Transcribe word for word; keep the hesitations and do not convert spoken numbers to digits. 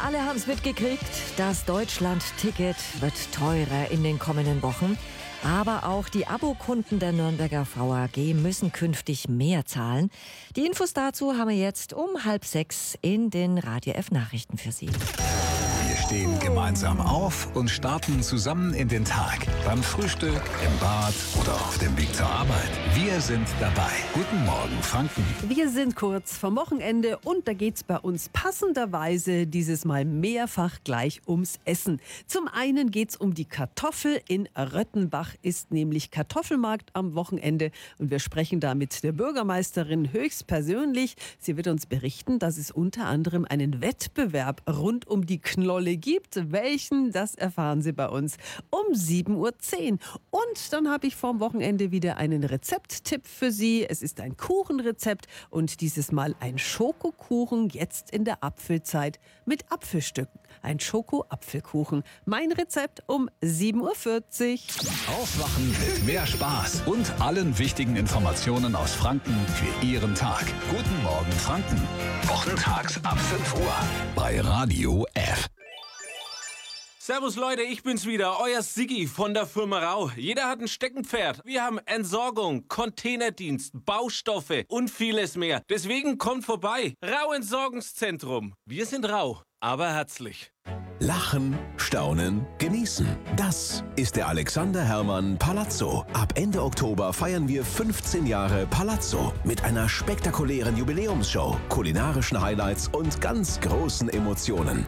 alle haben es mitgekriegt, das Deutschland-Ticket wird teurer in den kommenden Wochen. Aber auch die Abokunden der Nürnberger V A G müssen künftig mehr zahlen. Die Infos dazu haben wir jetzt um halb sechs in den Radio F Nachrichten für Sie. Wir stehen gemeinsam auf und starten zusammen in den Tag. Beim Frühstück, im Bad oder auf dem Weg zur Arbeit. Wir sind dabei. Guten Morgen, Franken. Wir sind kurz vom Wochenende und da geht's bei uns passenderweise dieses Mal mehrfach gleich ums Essen. Zum einen geht's um die Kartoffel. In Röttenbach ist nämlich Kartoffelmarkt am Wochenende und wir sprechen da mit der Bürgermeisterin höchstpersönlich. Sie wird uns berichten, dass es unter anderem einen Wettbewerb rund um die Knolle gibt. Welchen, das erfahren Sie bei uns um sieben Uhr zehn. Und dann habe ich vorm Wochenende wieder einen Rezepttipp für Sie. Es ist ein Kuchenrezept und dieses Mal ein Schokokuchen, jetzt in der Apfelzeit mit Apfelstücken. Ein Schoko-Apfelkuchen. Mein Rezept um sieben Uhr vierzig. Aufwachen mit mehr Spaß und allen wichtigen Informationen aus Franken für Ihren Tag. Guten Morgen, Franken. Wochentags ab fünf Uhr bei Radio F. Servus Leute, ich bin's wieder, euer Siggi von der Firma Rau. Jeder hat ein Steckenpferd. Wir haben Entsorgung, Containerdienst, Baustoffe und vieles mehr. Deswegen kommt vorbei. Rau Entsorgungszentrum. Wir sind rau, aber herzlich. Lachen, staunen, genießen. Das ist der Alexander Herrmann Palazzo. Ab Ende Oktober feiern wir fünfzehn Jahre Palazzo mit einer spektakulären Jubiläumsshow, kulinarischen Highlights und ganz großen Emotionen.